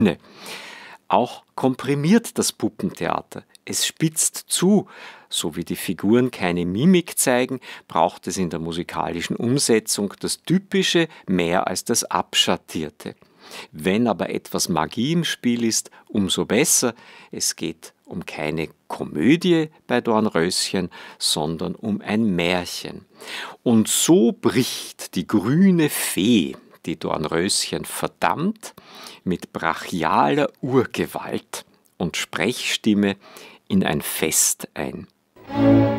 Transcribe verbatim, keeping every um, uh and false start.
Auch komprimiert das Puppentheater. Es spitzt zu. So wie die Figuren keine Mimik zeigen, braucht es in der musikalischen Umsetzung das Typische mehr als das Abschattierte. Wenn aber etwas Magie im Spiel ist, umso besser. Es geht um keine Komödie bei Dornröschen, sondern um ein Märchen. Und so bricht die grüne Fee, die Dornröschen verdammt, mit brachialer Urgewalt und Sprechstimme in ein Fest ein.